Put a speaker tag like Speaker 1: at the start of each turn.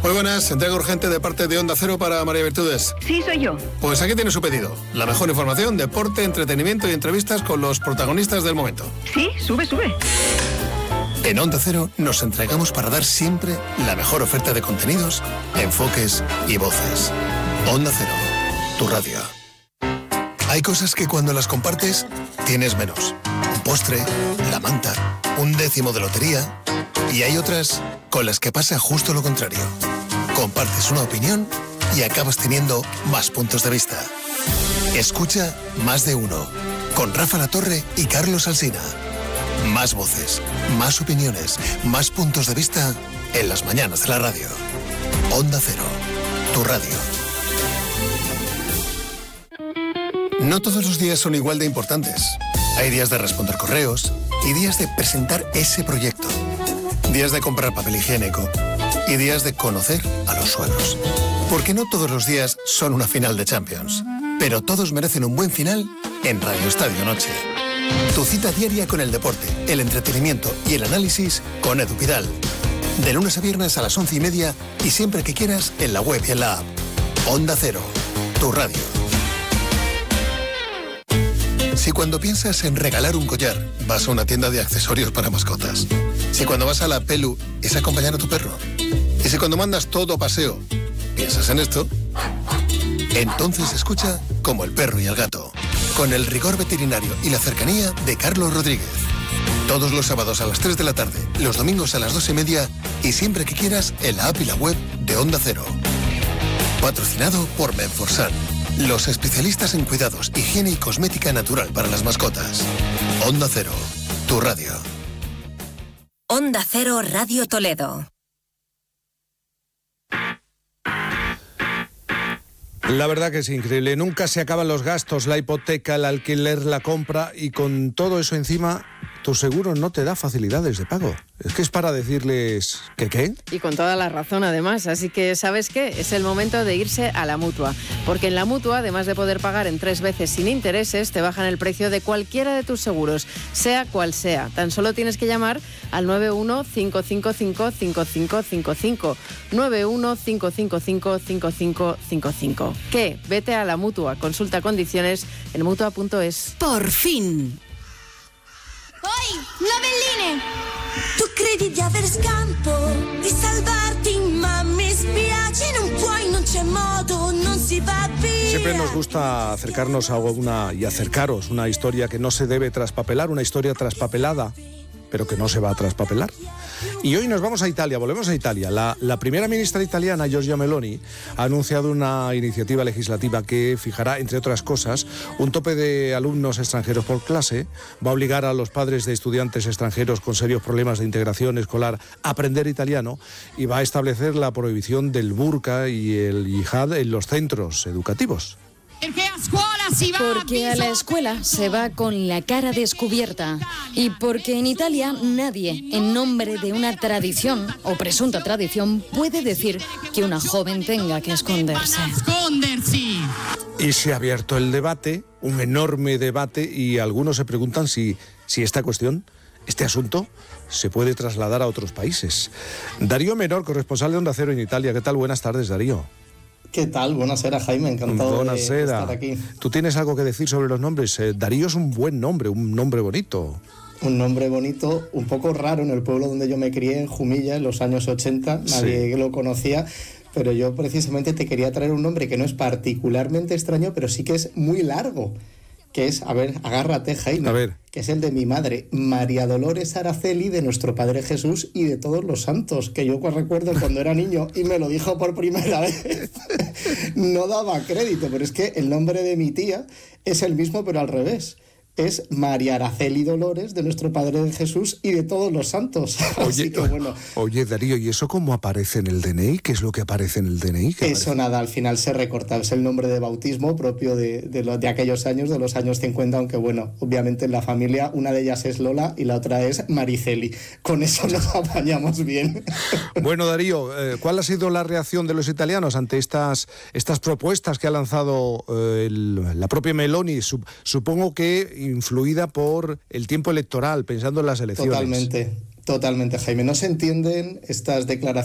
Speaker 1: Muy buenas, entrega urgente de parte de Onda Cero para María Virtudes.
Speaker 2: Sí, soy yo.
Speaker 1: Pues aquí tiene su pedido. La mejor información, deporte, entretenimiento y entrevistas con los protagonistas del momento.
Speaker 2: Sí, sube.
Speaker 1: En Onda Cero nos entregamos para dar siempre la mejor oferta de contenidos, enfoques y voces. Onda Cero, tu radio. Hay cosas que cuando las compartes, tienes menos. Un postre, la manta, un décimo de lotería. Y hay otras con las que pasa justo lo contrario. Compartes una opinión y acabas teniendo más puntos de vista. Escucha Más de Uno, con Rafa Latorre y Carlos Alsina. Más voces, más opiniones, más puntos de vista en las mañanas de la radio. Onda Cero, tu radio. No todos los días son igual de importantes. Hay días de responder correos y días de presentar ese proyecto. Días de comprar papel higiénico y días de conocer a los suegros. Porque no todos los días son una final de Champions, pero todos merecen un buen final en Radio Estadio Noche. Tu cita diaria con el deporte, el entretenimiento y el análisis con Edu Pidal. De lunes a viernes a las 11:30 y siempre que quieras en la web y en la app. Onda Cero, tu radio. Si cuando piensas en regalar un collar, vas a una tienda de accesorios para mascotas. Si cuando vas a la Pelu es acompañar a tu perro. Y si cuando mandas todo paseo, piensas en esto, entonces escucha Como el perro y el gato, con el rigor veterinario y la cercanía de Carlos Rodríguez. Todos los sábados a las 3 de la tarde, los domingos a las 2:30 y siempre que quieras en la app y la web de Onda Cero. Patrocinado por Menforsan, los especialistas en cuidados, higiene y cosmética natural para las mascotas. Onda Cero, tu radio.
Speaker 3: Onda Cero Radio Toledo.
Speaker 4: La verdad que es increíble. Nunca se acaban los gastos, la hipoteca, el alquiler, la compra y con todo eso encima, tu seguro no te da facilidades de pago. Es que es para decirles que ¿qué?
Speaker 5: Y con toda la razón además. Así que, ¿sabes qué? Es el momento de irse a la Mutua. Porque en la Mutua, además de poder pagar en 3 veces sin intereses, te bajan el precio de cualquiera de tus seguros, sea cual sea. Tan solo tienes que llamar al 915555555. 915555555. ¿Qué? Vete a la Mutua. Consulta condiciones en mutua.es.
Speaker 3: Por fin.
Speaker 6: Poi, Novelline, tu credi di aver scampo di salvarti, ma mi spiace, non puoi, non c'è modo, non si va via.
Speaker 4: Siempre nos gusta acercarnos a acercaros una historia que no se debe traspapelar, una historia traspapelada, pero que no se va a traspapelar. Y hoy nos vamos a Italia, volvemos a Italia. La primera ministra italiana, Giorgia Meloni, ha anunciado una iniciativa legislativa que fijará, entre otras cosas, un tope de alumnos extranjeros por clase, va a obligar a los padres de estudiantes extranjeros con serios problemas de integración escolar a aprender italiano y va a establecer la prohibición del burka y el yihad en los centros educativos.
Speaker 7: Porque a la escuela se va con la cara descubierta y porque en Italia nadie, en nombre de una tradición o presunta tradición, puede decir que una joven tenga que esconderse.
Speaker 4: Y se ha abierto el debate, un enorme debate, y algunos se preguntan si esta cuestión, este asunto, se puede trasladar a otros países. Darío Menor, corresponsal de Onda Cero en Italia. ¿Qué tal? Buenas tardes, Darío.
Speaker 8: ¿Qué tal? Buonasera, Jaime, encantado de estar aquí.
Speaker 4: ¿Tú tienes algo que decir sobre los nombres? Darío es un buen nombre, un nombre bonito.
Speaker 8: Un nombre bonito, un poco raro en el pueblo donde yo me crié, en Jumilla, en los años 80, nadie lo conocía, pero yo precisamente te quería traer un nombre que no es particularmente extraño, pero sí que es muy largo, que es, a ver, agárrate, Jaime, que es el de mi madre, María Dolores Araceli, de nuestro Padre Jesús y de todos los santos, que yo recuerdo cuando era niño y me lo dijo por primera vez, no daba crédito, pero es que el nombre de mi tía es el mismo pero al revés. Es María Araceli Dolores, de nuestro Padre Jesús y de todos los santos. Así que, bueno.
Speaker 4: Oye, Darío, ¿y eso cómo aparece en el DNI? ¿Qué es lo que aparece en el DNI?
Speaker 8: Eso nada, al final se recorta. Es el nombre de bautismo propio de aquellos años, de los años 50, aunque bueno, obviamente en la familia una de ellas es Lola y la otra es Mariceli. Con eso nos apañamos bien.
Speaker 4: Bueno, Darío, ¿cuál ha sido la reacción de los italianos ante estas propuestas que ha lanzado la propia Meloni? Supongo que influida por el tiempo electoral, pensando en las elecciones.
Speaker 8: Totalmente, Jaime. No se entienden estas declaraciones